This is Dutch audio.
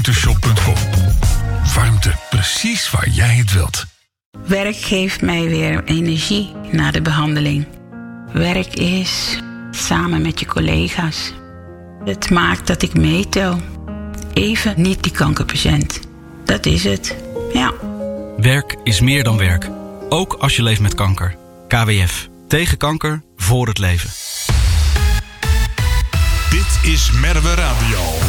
warmteshop.com. Warmte precies waar jij het wilt. Werk geeft mij weer energie na de behandeling. Werk is samen met je collega's. Het maakt dat ik meetel. Even niet die kankerpatiënt. Dat is het, ja. Werk is meer dan werk. Ook als je leeft met kanker. KWF. Tegen kanker, voor het leven. Dit is Merwe Radio.